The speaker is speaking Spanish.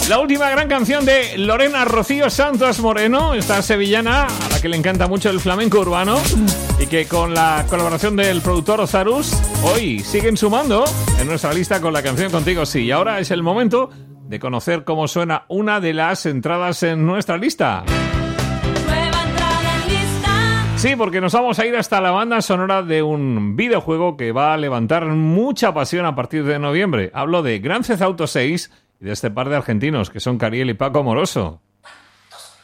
La última gran canción de Lorena Rocío Santos Moreno, esta sevillana a la que le encanta mucho el flamenco urbano y que con la colaboración del productor Ozarus hoy siguen sumando en nuestra lista con la canción Contigo Sí. Y ahora es el momento de conocer cómo suena una de las entradas en nuestra lista. Nueva entrada en lista. Sí, porque nos vamos a ir hasta la banda sonora de un videojuego que va a levantar mucha pasión a partir de noviembre. Hablo de Grand Theft Auto 6 y de este par de argentinos que son Cariel y Paco Moroso.